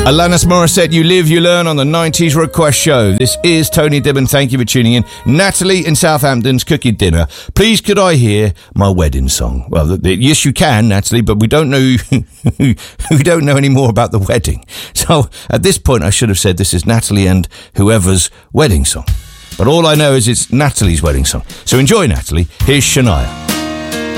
Alanis Morissette, You Live, You Learn on the 90s Request Show. This is Tony Dibben. Thank you for tuning in. Natalie in Southampton's cooking dinner. Please could I hear my wedding song? Well, yes you can, Natalie, but we don't know we don't know any more about the wedding. So at this point I should have said this is Natalie and whoever's wedding song. But all I know is it's Natalie's wedding song. So enjoy, Natalie. Here's Shania.